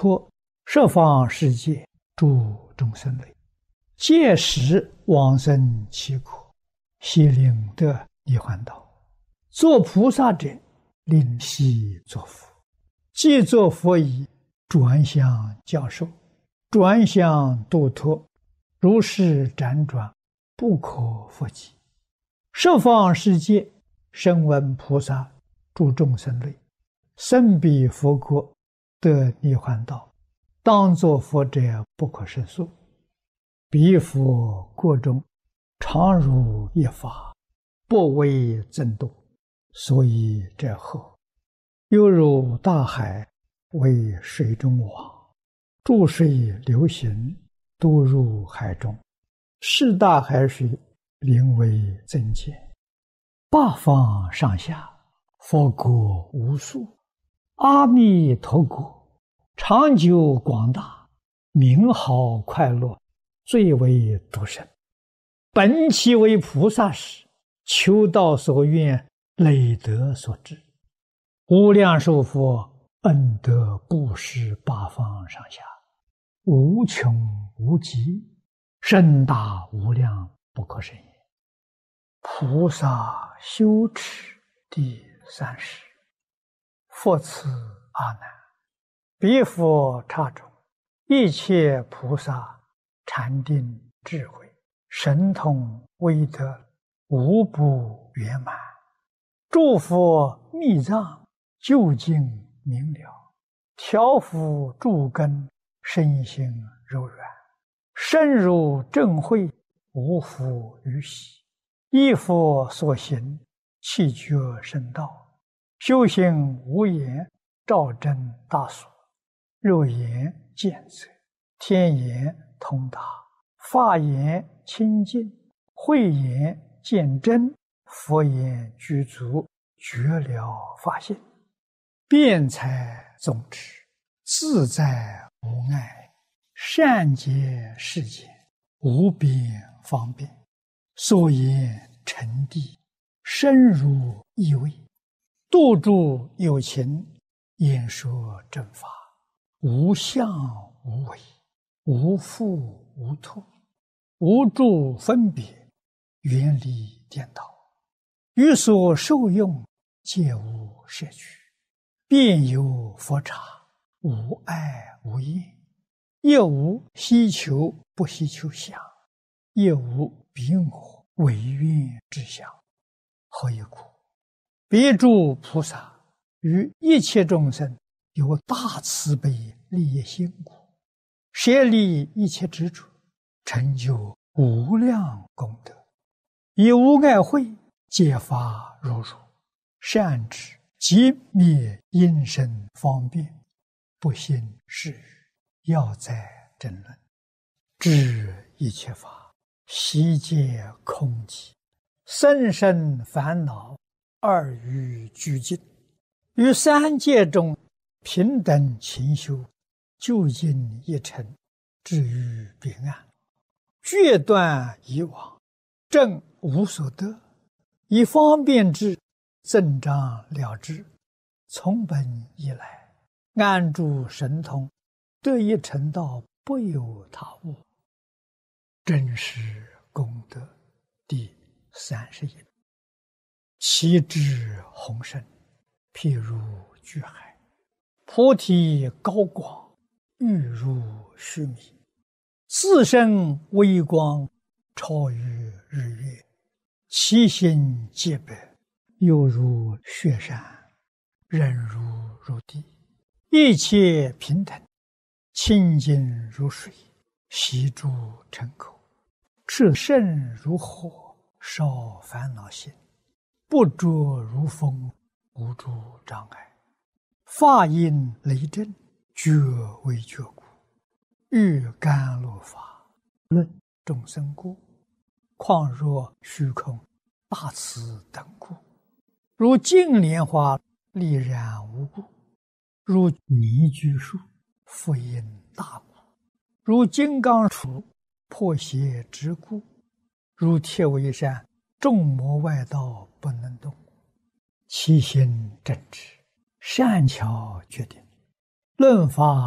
托十方世界诸众生类，届时往生其国，悉令得涅槃道。做菩萨者，令悉作佛。既作佛已，转向教授，转向度脱，如是辗转，不可复及。十方世界声闻菩萨诸众生类，生彼佛国，得涅槃道，当作佛者不可胜数。彼佛国中，常如一法，不为增多。所以者后，犹如大海为水中网，注水流行，都入海中。是大海水，灵为增减。八方上下，佛国无数。阿弥陀国，长久广大，名好快乐，最为独生。本其为菩萨时，求道所愿，累德所致。无量寿佛恩德布施八方上下，无穷无极，甚大无量，不可胜也。菩萨修持第30。复次阿难，彼佛刹中，一切菩萨禅定智慧神通威德，无不圆满。诸佛密藏究竟明了，调伏诸根，身心柔软，深入正慧，无复于喜。依佛所行，气觉深道，修行无言，照真大所。肉眼见则，天眼通达，法眼清净，慧眼见真，佛眼具足，觉了法性，辩才宗旨，自在无碍，善解世间，无边方便。所言成谛，深入意味，度诸有情，演说正法，无相无为，无复无脱，无诸分别，远离颠倒。于所受用，皆无摄取，遍有佛刹，无碍无厌，亦无希求不希求相，亦无彼我违愿之相。何以故？彼诸菩萨于一切众生有大慈悲利益心故，舍离一切执着，成就无量功德，以无碍慧揭发如如，善知即灭因身方便，不信是语，要在争论，知一切法悉皆空寂，生生烦恼二于俱尽，于三界中平等勤修，究竟一尘，至于彼岸，决断以往，正无所得，以方便之，增长了之，从本以来，安住神通，得一成道，不有他物。真实功德第31。其智宏深，譬如巨海，菩提高广，欲如须弥，自身微光，超于日月，其心洁白，犹如雪山，忍如入地，一切平等，清净如水，悉诸尘口，炽盛如火，烧烦恼心，不着如风，无诸障碍，法音雷震，觉为觉故，欲甘露法，论众生故，况若虚空大慈等故，如净莲花丽然无故，如泥居树复因大故，如金刚杵破邪之故，如铁围山众魔外道不能动，其心正直，善巧决定，论法